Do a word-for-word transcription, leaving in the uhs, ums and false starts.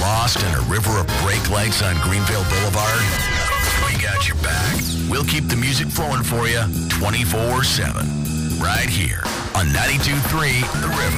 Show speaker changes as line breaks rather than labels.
lost in a river of brake lights on Greenville Boulevard? We got your back. We'll keep the music flowing for you twenty-four seven. Right here on ninety-two point three The River.